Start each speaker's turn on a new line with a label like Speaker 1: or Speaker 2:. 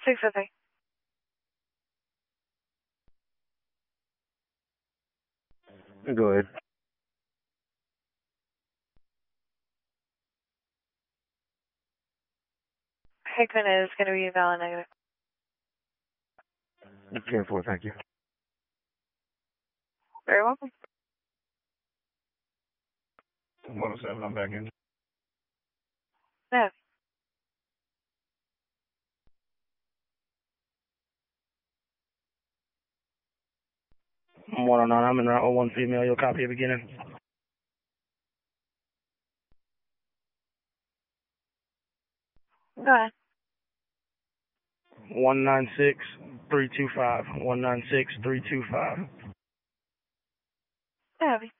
Speaker 1: 603.
Speaker 2: Go ahead.
Speaker 1: Hickman is going to be valid negative.
Speaker 2: 10-4, thank you.
Speaker 1: Very welcome.
Speaker 2: 107, I'm back in.
Speaker 1: No.
Speaker 2: 109, I'm in route 01 female. You'll copy it beginning.
Speaker 1: Go ahead.
Speaker 2: 196-325. 196-325.
Speaker 1: Copy.